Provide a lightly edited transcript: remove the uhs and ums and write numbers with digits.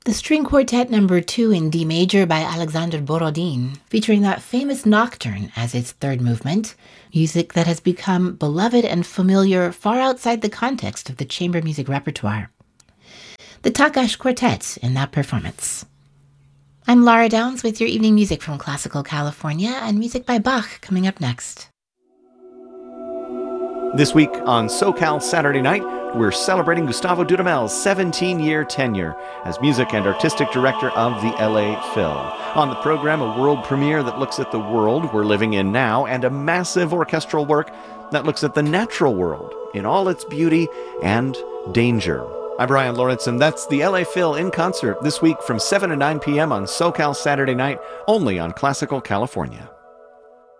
The String Quartet Number 2 in D major by Alexander Borodin, featuring that famous nocturne as its third movement, music that has become beloved and familiar far outside the context of the chamber music repertoire. The Takash Quartet in that performance. I'm Laura Downs with your evening music from Classical California, and music by Bach coming up next. This week on SoCal Saturday Night, we're celebrating Gustavo Dudamel's 17-year tenure as music and artistic director of the LA Phil. On the program, a world premiere that looks at the world we're living in now, and a massive orchestral work that looks at the natural world in all its beauty and danger. I'm Brian Lawrence, and that's the LA Phil in concert this week from 7 to 9 p.m. on SoCal Saturday Night, only on Classical California.